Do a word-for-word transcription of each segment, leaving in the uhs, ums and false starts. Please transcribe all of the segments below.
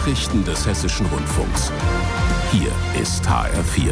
Nachrichten des Hessischen Rundfunks. Hier ist H R vier.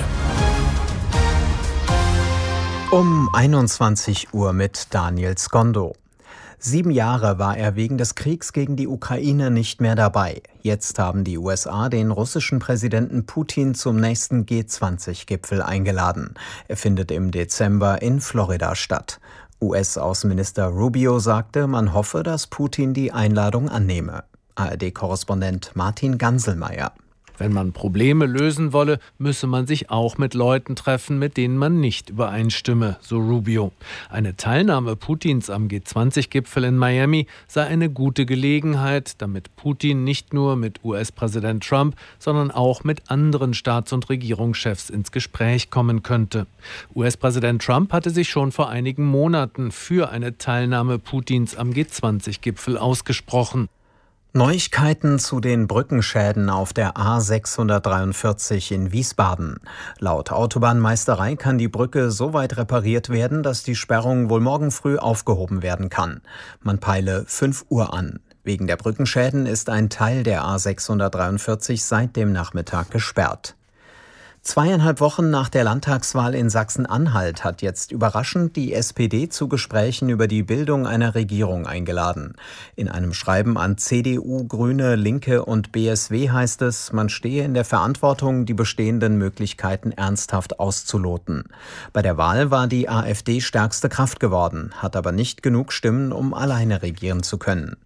Um einundzwanzig Uhr mit Daniel Skondo. Sieben Jahre war er wegen des Kriegs gegen die Ukraine nicht mehr dabei. Jetzt haben die U S A den russischen Präsidenten Putin zum nächsten G zwanzig Gipfel eingeladen. Er findet im Dezember in Florida statt. U S-Außenminister Rubio sagte, man hoffe, dass Putin die Einladung annehme. A R D-Korrespondent Martin Ganselmeier. Wenn man Probleme lösen wolle, müsse man sich auch mit Leuten treffen, mit denen man nicht übereinstimme, so Rubio. Eine Teilnahme Putins am G zwanzig Gipfel in Miami sei eine gute Gelegenheit, damit Putin nicht nur mit U S-Präsident Trump, sondern auch mit anderen Staats- und Regierungschefs ins Gespräch kommen könnte. U S-Präsident Trump hatte sich schon vor einigen Monaten für eine Teilnahme Putins am G zwanzig Gipfel ausgesprochen. Neuigkeiten zu den Brückenschäden auf der A sechshundertdreiundvierzig in Wiesbaden. Laut Autobahnmeisterei kann die Brücke so weit repariert werden, dass die Sperrung wohl morgen früh aufgehoben werden kann. Man peile fünf Uhr an. Wegen der Brückenschäden ist ein Teil der A sechshundertdreiundvierzig seit dem Nachmittag gesperrt. Zweieinhalb Wochen nach der Landtagswahl in Sachsen-Anhalt hat jetzt überraschend die S P D zu Gesprächen über die Bildung einer Regierung eingeladen. In einem Schreiben an C D U, Grüne, Linke und B S W heißt es, man stehe in der Verantwortung, die bestehenden Möglichkeiten ernsthaft auszuloten. Bei der Wahl war die AfD stärkste Kraft geworden, hat aber nicht genug Stimmen, um alleine regieren zu können.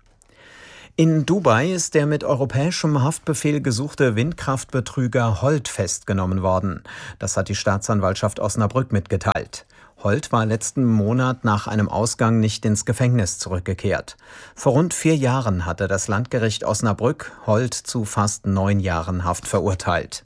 In Dubai ist der mit europäischem Haftbefehl gesuchte Windkraftbetrüger Holt festgenommen worden. Das hat die Staatsanwaltschaft Osnabrück mitgeteilt. Holt war letzten Monat nach einem Ausgang nicht ins Gefängnis zurückgekehrt. Vor rund vier Jahren hatte das Landgericht Osnabrück Holt zu fast neun Jahren Haft verurteilt.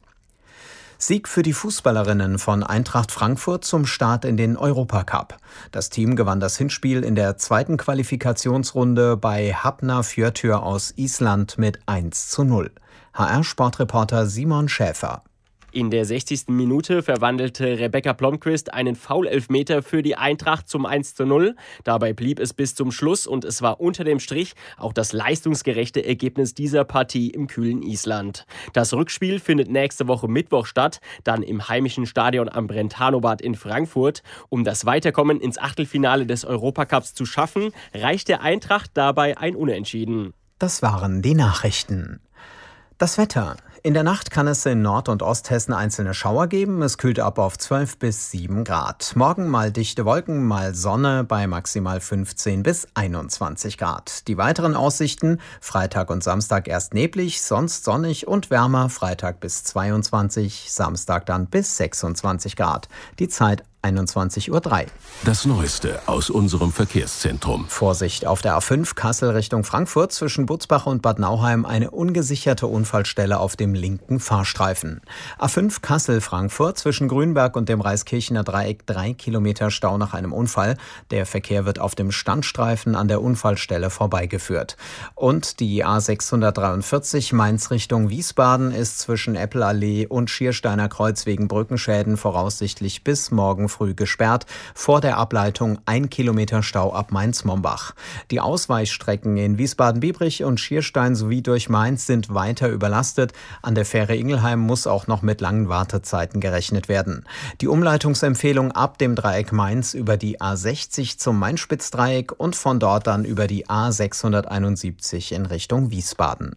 Sieg für die Fußballerinnen von Eintracht Frankfurt zum Start in den Europacup. Das Team gewann das Hinspiel in der zweiten Qualifikationsrunde bei Hafnarfjörður aus Island mit eins zu null. H R-Sportreporter Simon Schäfer. In der sechzigsten Minute verwandelte Rebecca Blomqvist einen Foul-Elfmeter für die Eintracht zum eins zu null. Dabei blieb es bis zum Schluss und es war unter dem Strich auch das leistungsgerechte Ergebnis dieser Partie im kühlen Island. Das Rückspiel findet nächste Woche Mittwoch statt, dann im heimischen Stadion am Brentano-Bad in Frankfurt. Um das Weiterkommen ins Achtelfinale des Europacups zu schaffen, reicht der Eintracht dabei ein Unentschieden. Das waren die Nachrichten. Das Wetter. In der Nacht kann es in Nord- und Osthessen einzelne Schauer geben. Es kühlt ab auf zwölf bis sieben Grad. Morgen mal dichte Wolken, mal Sonne bei maximal fünfzehn bis einundzwanzig Grad. Die weiteren Aussichten: Freitag und Samstag erst neblig, sonst sonnig und wärmer. Freitag bis zweiundzwanzig, Samstag dann bis sechsundzwanzig Grad. Die Zeit einundzwanzig Uhr drei. Das Neueste aus unserem Verkehrszentrum. Vorsicht auf der A fünf Kassel Richtung Frankfurt zwischen Butzbach und Bad Nauheim eine ungesicherte Unfallstelle auf dem linken Fahrstreifen. A fünf Kassel-Frankfurt zwischen Grünberg und dem Reiskirchener Dreieck drei Kilometer Stau nach einem Unfall. Der Verkehr wird auf dem Standstreifen an der Unfallstelle vorbeigeführt. Und die A sechshundertdreiundvierzig Mainz Richtung Wiesbaden ist zwischen Eppelallee und Schiersteiner Kreuz wegen Brückenschäden voraussichtlich bis morgen früh gesperrt. Vor der Ableitung ein Kilometer Stau ab Mainz-Mombach. Die Ausweichstrecken in Wiesbaden-Biebrich und Schierstein sowie durch Mainz sind weiter überlastet. An der Fähre Ingelheim muss auch noch mit langen Wartezeiten gerechnet werden. Die Umleitungsempfehlung ab dem Dreieck Mainz über die A sechzig zum Main-Spitz-Dreieck und von dort dann über die A sechshunderteinundsiebzig in Richtung Wiesbaden.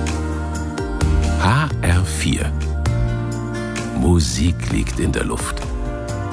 H R vier. Musik liegt in der Luft.